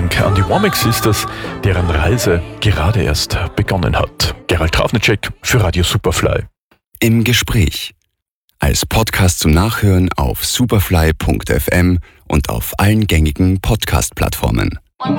Dank an die Womack Sisters, deren Reise gerade erst begonnen hat. Gerald Trafnicek für Radio Superfly. Im Gespräch. Als Podcast zum Nachhören auf superfly.fm und auf allen gängigen Podcast-Plattformen.